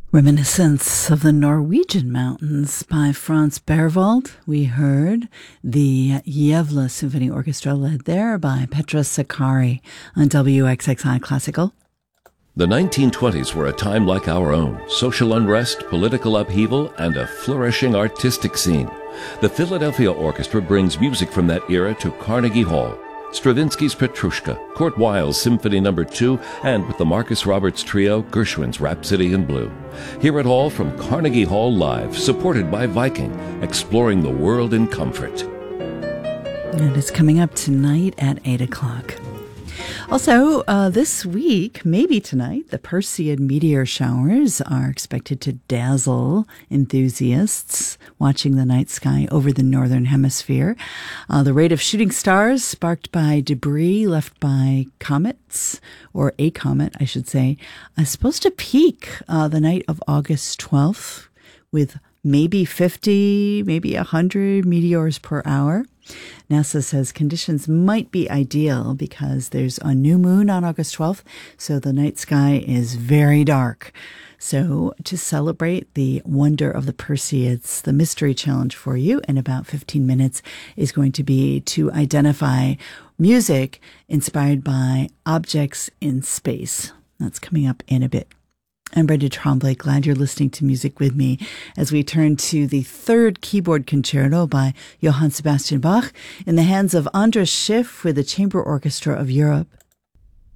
Reminiscence of the Norwegian Mountains by Franz Berwald. We heard the Gävle Symphony Orchestra led there by Petra Sakari on WXXI Classical. The 1920s were a time like our own. Social unrest, political upheaval, and a flourishing artistic scene. The Philadelphia Orchestra brings music from that era to Carnegie Hall. Stravinsky's Petrushka, Kurt Weill's Symphony No. 2, and with the Marcus Roberts Trio, Gershwin's Rhapsody in Blue. Hear it all from Carnegie Hall Live, supported by Viking, exploring the world in comfort. And it's coming up tonight at 8 o'clock. Also, this week, maybe tonight, the Perseid meteor showers are expected to dazzle enthusiasts watching the night sky over the northern hemisphere. The rate of shooting stars sparked by debris left by comets, or a comet, I should say, is supposed to peak the night of August 12th with maybe 50, maybe 100 meteors per hour. NASA says conditions might be ideal because there's a new moon on August 12th, so the night sky is very dark. So to celebrate the wonder of the Perseids, the mystery challenge for you in about 15 minutes is going to be to identify music inspired by objects in space. That's coming up in a bit. I'm Brenda Tremblay. Glad you're listening to music with me as we turn to the third keyboard concerto by Johann Sebastian Bach in the hands of Andras Schiff with the Chamber Orchestra of Europe.